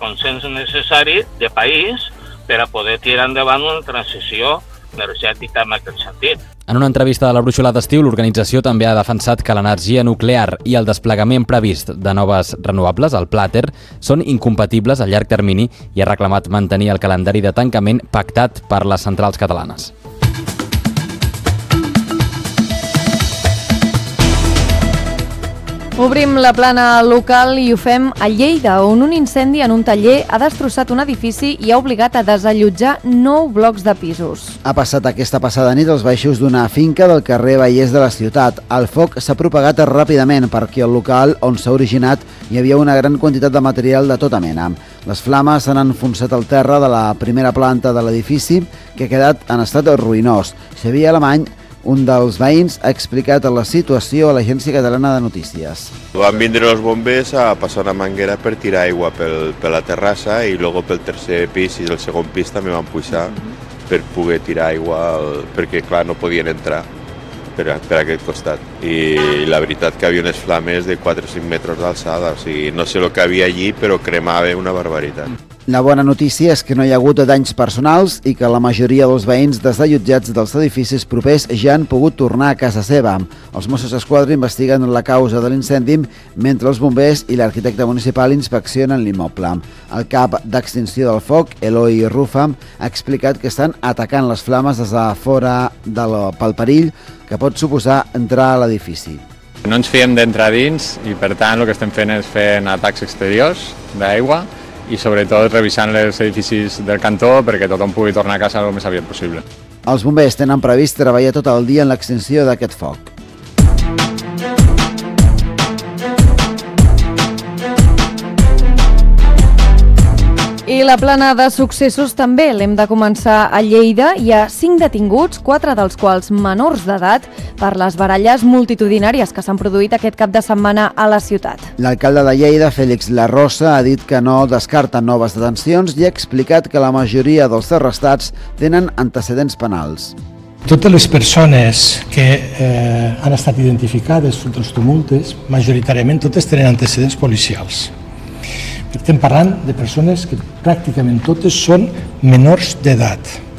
consens necessari de país per a poder tirar endavant una transició energètica en aquest sentit. En una entrevista de la Brúixola d'estiu, l'organització també ha defensat que l'energia nuclear i el desplegament previst de noves renovables, el Plater, són incompatibles a llarg termini i ha reclamat mantenir el calendari de tancament pactat per les centrals catalanes. Obrim la plana local i ho fem a Lleida, on un incendi en un taller ha destrossat un edifici i ha obligat a desallotjar 9 blocs de pisos. Ha passat aquesta passada nit als baixos d'una finca del carrer Vallès de la ciutat. El foc s'ha propagat ràpidament perquè al local on s'ha originat hi havia una gran quantitat de material de tota mena. Les flames s'han enfonsat al terra de la primera planta de l'edifici, que ha quedat en estat ruïnós. Xavier Alemany, un dels veïns, ha explicat la situació a l'Agència Catalana de Notícies. Van vindre els bombers a passar una manguera per tirar aigua per la terrassa i després pel tercer pis i el segon pis també van pujar per poder tirar aigua, perquè clar no podien entrar per aquest costat. I la veritat que havia unes flames de 4 o 5 metres d'alçada, o sigui, no sé el que havia allí, però cremava una barbaritat. La bona notícia és que no hi ha hagut danys personals i que la majoria dels veïns desallotjats dels edificis propers ja han pogut tornar a casa seva. Els Mossos d'Esquadra investiguen la causa de l'incendi mentre els bombers i l'arquitecte municipal inspeccionen l'immoble. El cap d'extinció del foc, Eloi Rufa, ha explicat que estan atacant les flames des de fora pel perill que pot suposar entrar a l'edifici. No ens fiem d'entrar dins i per tant el que estem fent és fent atacs exteriors d'aigua i sobretot revisant els edificis del cantó perquè tothom pugui tornar a casa el més aviat possible. Els bombers tenen previst treballar tot el dia en l'extinció d'aquest foc. I la plana de successos també l'hem de començar a Lleida. Hi ha 5 detinguts, 4 dels quals menors d'edat, per les baralles multitudinàries que s'han produït aquest cap de setmana a la ciutat. L'alcalde de Lleida, Félix Larrosa, ha dit que no descarta noves detencions i ha explicat que la majoria dels arrestats tenen antecedents penals. Totes les persones que han estat identificades sota els tumultes, majoritàriament totes tenen antecedents policials. Estem parlant de persones que pràcticament totes són menors d'edat.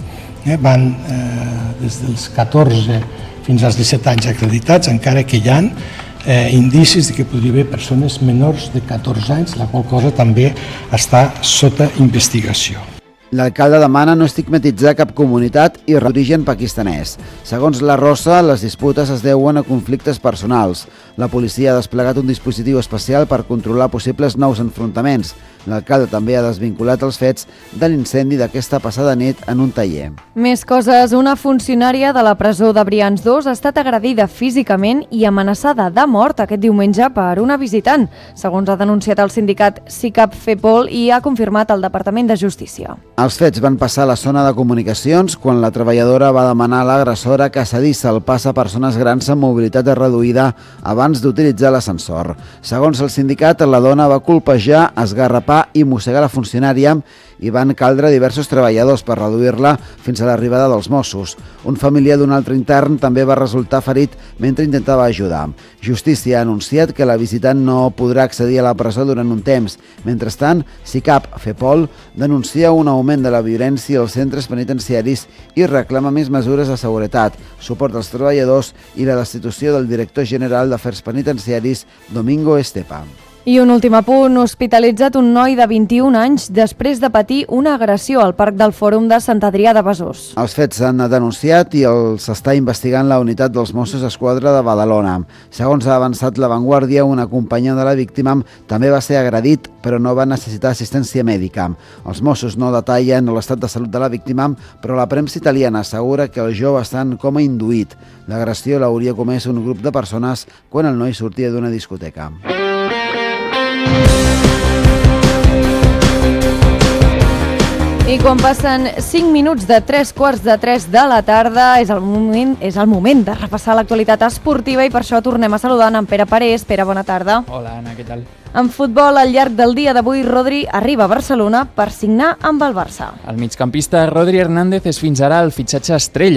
Van des dels 14 fins als 17 anys acreditats, encara que hi ha indicis de que podria haver persones menors de 14 anys, la qual cosa també està sota investigació. L'alcalde demana no estigmatitzar cap comunitat i d'origen pakistanès. Segons la Rosa, les disputes es deuen a conflictes personals. La policia ha desplegat un dispositiu especial per controlar possibles nous enfrontaments. L'alcalde també ha desvinculat els fets de l'incendi d'aquesta passada nit en un taller. Més coses. Una funcionària de la presó de Brians 2 ha estat agredida físicament i amenaçada de mort aquest diumenge per una visitant, segons ha denunciat el sindicat SICAP FEPOL i ha confirmat el Departament de Justícia. Els fets van passar a la zona de comunicacions quan la treballadora va demanar a l'agressora que cedís el pas a persones grans amb mobilitat reduïda abans d'utilitzar l'ascensor. Segons el sindicat, la dona va colpejar, esgarrapar i mossegar la funcionària i van caldre diversos treballadors per reduir-la fins a l'arribada dels Mossos. Un familiar d'un altre intern també va resultar ferit mentre intentava ajudar. Justícia ha anunciat que la visitant no podrà accedir a la presó durant un temps. Mentrestant, SICAP FEPOL denuncia un augment de la violència als centres penitenciaris i reclama més mesures de seguretat, suport als treballadors i la destitució del director general d'Afers Penitenciaris, Domingo Estepa. I un últim apunt, hospitalitzat un noi de 21 anys després de patir una agressió al Parc del Fòrum de Sant Adrià de Besòs. Els fets s'han denunciat i els està investigant la unitat dels Mossos d'Esquadra de Badalona. Segons ha avançat La Vanguardia, un acompanyant de la víctima també va ser agredit, però no va necessitar assistència mèdica. Els Mossos no detallen l'estat de salut de la víctima, però la premsa italiana assegura que el jove està en coma induït. L'agressió l'hauria comès un grup de persones quan el noi sortia d'una discoteca. I quan passen 5 minuts de 3:15 de la tarda és el moment de repassar l'actualitat esportiva i per això tornem a saludar en Pere Parés. Pere, bona tarda. Hola, Anna, què tal? En futbol, al llarg del dia d'avui, Rodri arriba a Barcelona per signar amb el Barça. El migcampista Rodri Hernández és fins ara el fitxatge estrella